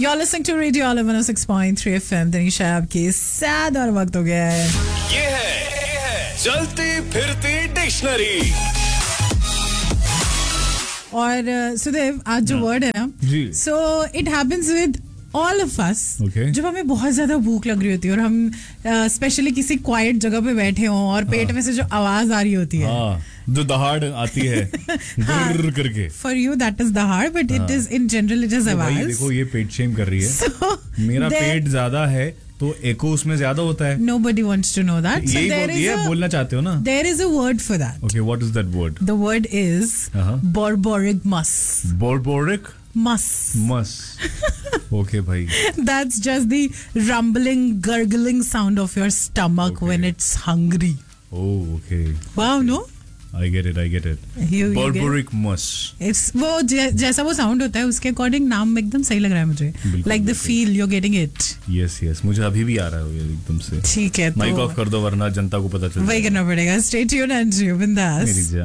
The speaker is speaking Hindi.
You're listening to Radio Olive 106.3 FM. Tanisha आपके साथ और वक्त हो गया है. ये है चलती फिरती डिक्शनरी. और सुदेव आज जो वर्ड है ना, so it happens with all of us. जब हमें बहुत ज्यादा भूख लग रही होती है और हम स्पेशली किसी क्वाइट जगह पे बैठे हों और पेट में से जो आवाज आ रही होती है, जो दहाड़ आती है गुर्र करके. फॉर यू दैट इज दहाड़, but it is in general it is आवाज. देखो ये पेट शेम कर रही है. मेरा पेट ज्यादा है तो एको उसमें ज्यादा होता है. Nobody wants to know that. So ये बोलना चाहते हो ना? There is a word for that. Okay, what is that word? The word is Borboric mus. Borboric mus. Mus. Okay, bhai. That's just the rumbling, gurgling sound of your stomach when it's hungry. Oh, okay. Wow, no? I get it. Borboric mus. It's वो जैसा वो साउंड होता है उसके अकॉर्डिंग नाम एकदम सही लग रहा है मुझे. Like the feel you're getting it. Yes. मुझे अभी भी आ रहा है एकदम से. ठीक है. माइक ऑफ कर दो वरना जनता को पता चल जाएगा. वही करना पड़ेगा. Stay tuned and बिंदास.